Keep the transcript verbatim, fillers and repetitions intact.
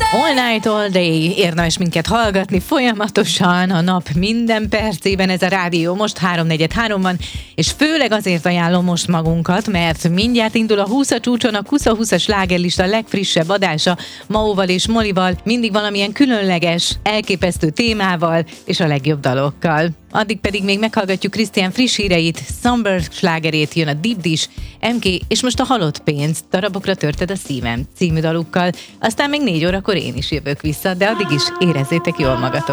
All night, all day érdemes minket hallgatni folyamatosan, a nap minden percében. Ez a rádió most háromnegyed három van, és főleg azért ajánlom most magunkat, mert mindjárt indul a húsz a csúcson, a Kusza húszas slágerlista legfrissebb adása, Maóval és Molival, mindig valamilyen különleges, elképesztő témával és a legjobb dalokkal. Addig pedig még meghallgatjuk Krisztián friss híreit, Sunburn slágerét, jön a Deep Dish, em ké, és most a Halott pénz, Darabokra törted a szívem című dalukkal. Aztán még négy órakor én is jövök vissza, de addig is érezzétek jól magatok.